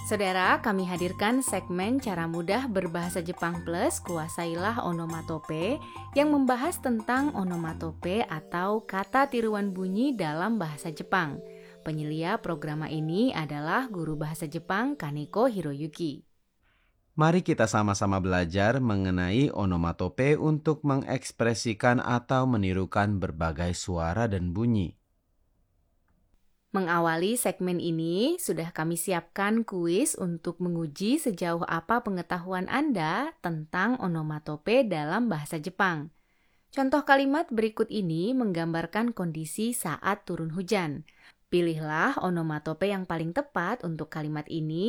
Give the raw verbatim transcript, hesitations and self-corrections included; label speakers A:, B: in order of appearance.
A: Saudara, kami hadirkan segmen Cara Mudah Berbahasa Jepang Plus Kuasailah Onomatope yang membahas tentang onomatope atau kata tiruan bunyi dalam bahasa Jepang. Penyelia program ini adalah guru bahasa Jepang Kaneko Hiroyuki.
B: Mari kita sama-sama belajar mengenai onomatope untuk mengekspresikan atau menirukan berbagai suara dan bunyi.
A: Mengawali segmen ini, sudah kami siapkan kuis untuk menguji sejauh apa pengetahuan Anda tentang onomatope dalam bahasa Jepang. Contoh kalimat berikut ini menggambarkan kondisi saat turun hujan. Pilihlah onomatope yang paling tepat untuk kalimat ini